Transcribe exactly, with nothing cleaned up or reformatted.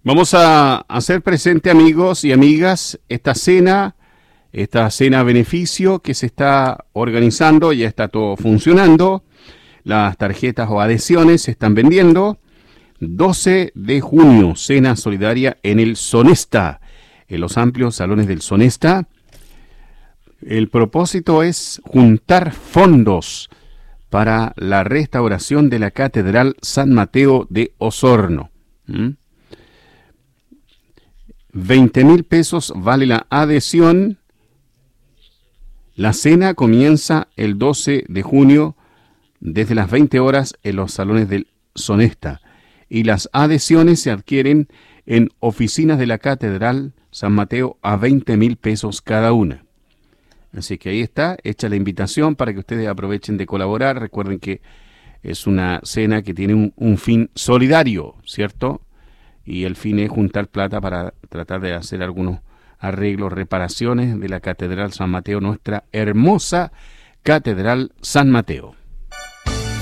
Vamos a hacer presente, amigos y amigas, esta cena, esta cena a beneficio que se está organizando, ya está todo funcionando. Las tarjetas o adhesiones se están vendiendo. doce de junio, cena solidaria en el Sonesta, en los amplios salones del Sonesta. El propósito es juntar fondos para la restauración de la Catedral San Mateo de Osorno. ¿Mm? veinte mil pesos vale la adhesión. La cena comienza el doce de junio desde las veinte horas en los salones del Sonesta. Y las adhesiones se adquieren en oficinas de la Catedral San Mateo a veinte mil pesos cada una. Así que ahí está, hecha la invitación para que ustedes aprovechen de colaborar. Recuerden que es una cena que tiene un, un fin solidario, ¿cierto? Y el fin es juntar plata para tratar de hacer algunos arreglos, reparaciones de la Catedral San Mateo, nuestra hermosa Catedral San Mateo.